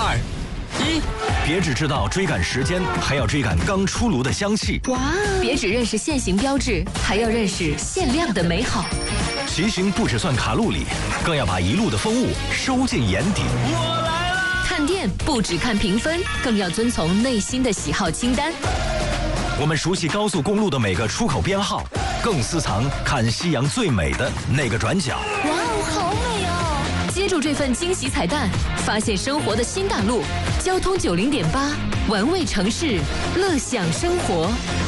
2、1，别只知道追赶时间，还要追赶刚出炉的香气。 哇！别只认识现行标志，还要认识限量的美好。 骑行不只算卡路里，更要把一路的风物收进眼底。 我来了！ 看店不只看评分，更要遵从内心的喜好清单。 我们熟悉高速公路的每个出口编号，更私藏看夕阳最美的那个转角。 哇哦，好美哦！接住这份惊喜彩蛋，发现生活的新大陆。交通90.8，玩味城市，乐享生活。